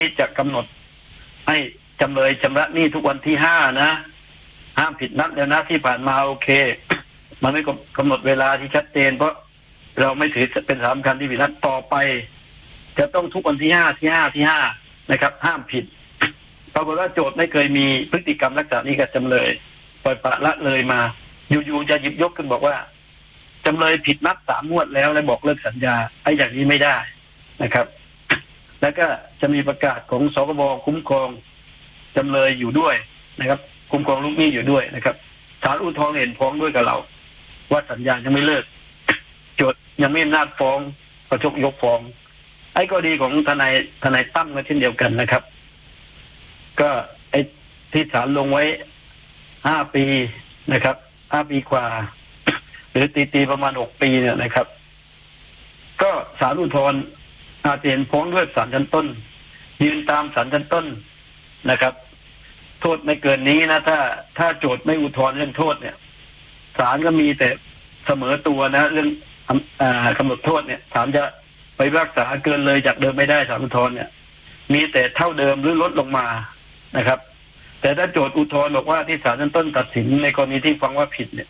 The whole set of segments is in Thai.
ที่จะกำหนดให้จำเลยชำระหนี้ทุกวันที่5นะห้ามผิดนัดแล้วนะที่ผ่านมาโอเคมันไม่กำหนดเวลาที่ชัดเจนเพราะเราไม่ถือเป็นสำคัญที่ผิดนัดต่อไปจะต้องทุกวันที่5นะครับห้ามผิดปรากฏว่าโจทย์ไม่เคยมีพฤติกรรมลักษณะนี้กับจำเลยปล่อยปละละเลยมาอยู่ๆจะหยิบยกขึ้นบอกว่าจำเลยผิดนัด3 งวดแล้วบอกเลิกสัญญาไอ้อย่างนี้ไม่ได้นะครับแล้วก็จะมีประกาศของสคบคุ้มครองจำเลยอยู่ด้วยนะครับคุ้มครองลูกหนี้อยู่ด้วยนะครับศาลอุทธรณ์เห็นพ้องด้วยกับเราว่าสัญญายังไม่เลิกโจทย์ยังไม่น่าฟ้องก็ยกฟ้องไอ้กรณีของทนายตั้มก็เช่นเดียวกันนะครับก็ไอ้ที่ศาลลงไว้5 ปีนะครับ5 ปีกว่าหรือตีประมาณ6 ปีเนี่ยนะครับก็ศาลอุทธรณ์อาจจะเห็นพ้องด้วยศาลชั้นต้นยืนตามศาลชั้นต้นนะครับโทษไม่เกินนี้นะถ้าโจทย์ไม่อุทธรณ์เรื่องโทษเนี่ยศาลก็มีแต่เสมอตัวนะเรื่องกำหนดโทษเนี่ยศาลจะไปรักษาเกินเลยจากเดิมไม่ได้ศาลอุทธรณ์เนี่ยมีแต่เท่าเดิมหรือลดลงมานะครับแต่ถ้าโจทย์อุทธรณ์บอกว่าที่ศาลชั้นต้นตัดสินในกรณีที่ฟังว่าผิดเนี่ย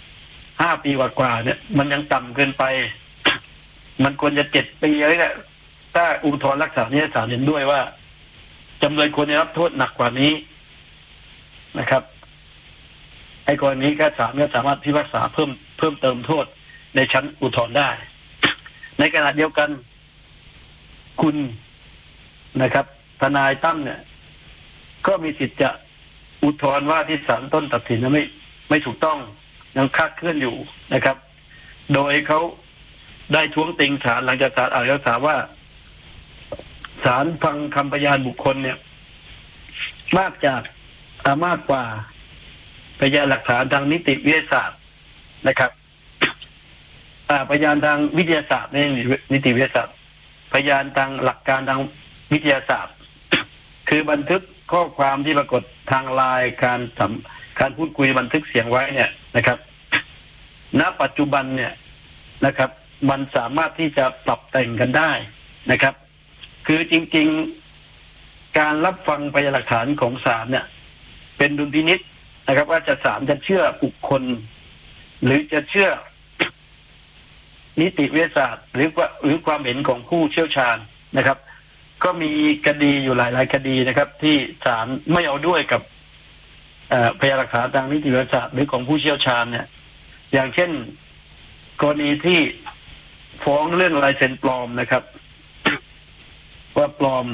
5 ปีกว่าเนี่ยมันยังต่ำเกินไปมันควรจะ7 ปีเลยแหละถ้าอุทธรณ์รักษาเนี่ยศาลเห็นด้วยว่าจำเลยควรได้รับโทษหนักกว่านี้นะครับไอ้กรณีก็ศาลก็สามารถพิพากษาเพิ่มเติมโทษในชั้นอุทธรณ์ได้ในขณะเดียวกันคุณนะครับทนายตั้มเนี่ยก็มีสิทธิ์จะอุทธรณ์ว่าที่ศาลต้นตัดสินนั้นไม่ถูกต้องยังคลาดเคลื่อนอยู่นะครับโดยเขาได้ท้วงติงศาลหลังจากศาลอ่านคำสั่งว่าศาลฟังคำพยานบุคคลเนี่ยมากกว่าพยานหลักฐานทางนิติวิทยาศาสตร์นะครับพยานทางวิทยาศาสตร์ในนิติวิทยาศาสตร์พยานทางหลักการทางวิทยาศาสตร์คือบันทึกข้อความที่ปรากฏทางไลน์การพูดคุยบันทึกเสียงไว้เนี่ยนะครับณปัจจุบันเนี่ยนะครับมันสามารถที่จะปรับแต่งกันได้นะครับคือจริงๆการรับฟังพยานหลักฐานของศาลเนี่ยเป็นดุลพินิจนะครับว่าศาลจะเชื่อบุคคลหรือจะเชื่อนิติวิทยาศาสตร์หรือความเห็นของผู้เชี่ยวชาญนะครับก็มีคดีอยู่หลายคดีนะครับที่ศาลไม่เอาด้วยกับพยานหลักฐานทางนิติวิทยาศาสตร์หรือของผู้เชี่ยวชาญเนี่ยอย่างเช่นกรณีที่ฟ้องเรื่องลายเซ็นปลอมนะครับว่าปลอม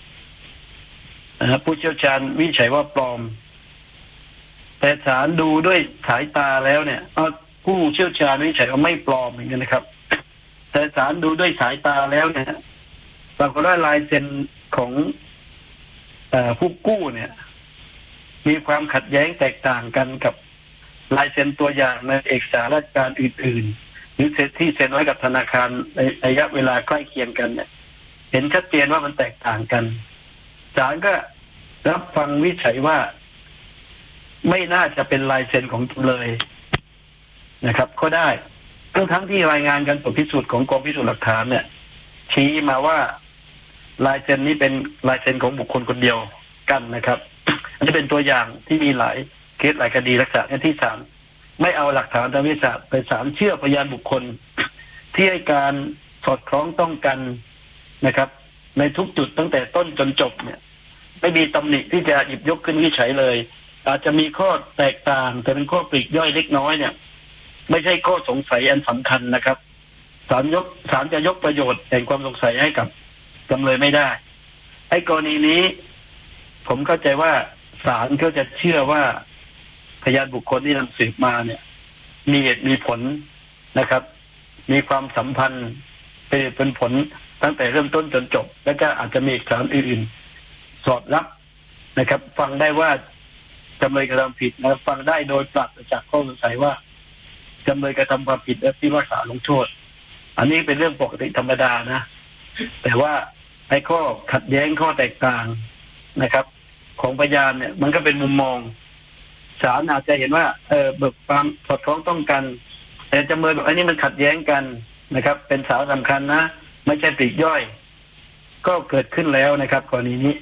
ผู้เชี่ยวชาญวิจัยว่าปลอมแต่ศาลดูด้วยสายตาแล้วเนี่ยผู้เชี่ยวชาญวิจัยว่าไม่ปลอมเหมือนกันนะครับแต่ศาลดูด้วยสายตาแล้วเนี่ยปรากฏว่าลายเซ็นของผู้กู้เนี่ยมีความขัดแย้งแตกต่างกันกับลายเซ็นตัวอย่างในเอกสารราชการอื่นๆหรือที่เซ็นไว้กับธนาคารในระยะเวลาใกล้เคียงกันเนี่ยเห็นชัดเจนว่ามันแตกต่างกันศาลก็รับฟังวิจัยว่าไม่น่าจะเป็นลายเซ็นของจำเลยนะครับก็ได้ทั้งที่รายงานการตรวจพิสูจน์ของกองพิสูจน์หลักฐานเนี่ยชี้มาว่าลายเซ็นนี้เป็นลายเซ็นของบุคคลคนเดียวกันนะครับอันนี้เป็นตัวอย่างที่มีหลายเคสหลายคดีลักษณะที่ศาลไม่เอาหลักฐานทางวิทยาศาสตร์ไปศาลเชื่อพยานบุคคลที่ให้การสอดคล้องต้องกันนะครับในทุกจุดตั้งแต่ต้นจนจบเนี่ยไม่มีตำหนิที่จะหยิบยกขึ้นวิจัยเลยอาจจะมีข้อแตกต่างแต่เป็นข้อปลีกย่อยเล็กน้อยเนี่ยไม่ใช่ข้อสงสัยอันสำคัญนะครับศาลจะยกประโยชน์แห่งความสงสัยให้กับจำเลยไม่ได้ไอ้กรณีนี้ผมเข้าใจว่าศาลก็จะเชื่อว่าพยานบุคคลที่นำสืบมาเนี่ยมีเหตุมีผลนะครับมีความสัมพันธ์เป็นผลตั้งแต่เริ่มต้นจนจบแล้วก็อาจจะมีเอกสารอื่นๆสอดรับนะครับฟังได้ว่าจำเลยกระทำผิดนะฟังได้โดยปราศจากข้อสงสัยว่าจำเลยกระทำความผิดและพิพากษาลงโทษอันนี้เป็นเรื่องปกติธรรมดานะแต่ว่าไอ้ข้อขัดแย้งข้อแตกต่างนะครับของพยานเนี่ยมันก็เป็นมุมมองศาลอาจจะเห็นว่าเบิกความสอดคล้องต้องกันแต่จำเลยบอกอันนี้มันขัดแย้งกันนะครับเป็นสาระสำคัญนะไม่ใช่ปลีกย่อยก็เกิดขึ้นแล้วนะครับกรณีนี้